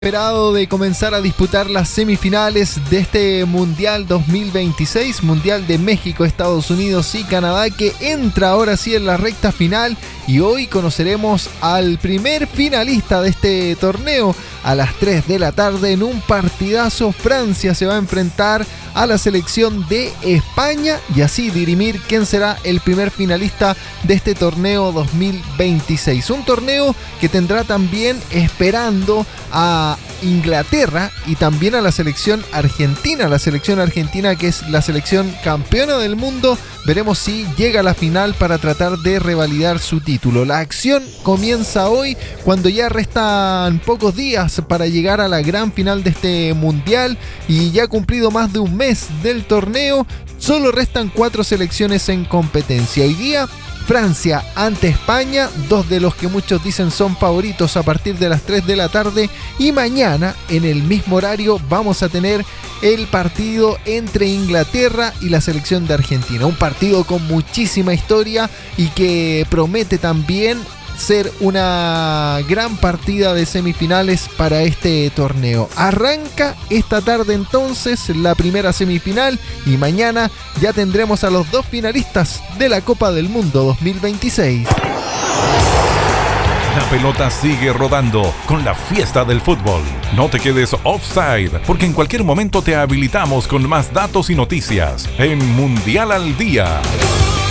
Esperado de comenzar a disputar las semifinales de este Mundial 2026, Mundial de México, Estados Unidos y Canadá, que entra ahora sí en la recta final, y hoy conoceremos al primer finalista de este torneo. A las 3 de la tarde, en un partidazo, Francia se va a enfrentar a la selección de España y así dirimir quién será el primer finalista de este torneo 2026. Un torneo que tendrá también esperando a Inglaterra y también a la selección argentina que es la selección campeona del mundo. Veremos si llega a la final para tratar de revalidar su título. La acción comienza hoy, cuando ya restan pocos días para llegar a la gran final de este mundial, y ya cumplido más de un mes del torneo, solo restan 4 selecciones en competencia. Hoy día Francia ante España, dos de los que muchos dicen son favoritos, a partir de las 3 de la tarde, y mañana en el mismo horario vamos a tener el partido entre Inglaterra y la selección de Argentina. Un partido con muchísima historia y que promete también ser una gran partida de semifinales para este torneo. Arranca esta tarde entonces la primera semifinal, y mañana ya tendremos a los 2 finalistas de la Copa del Mundo 2026. La pelota sigue rodando con la fiesta del fútbol. No te quedes offside, porque en cualquier momento te habilitamos con más datos y noticias en Mundial al Día.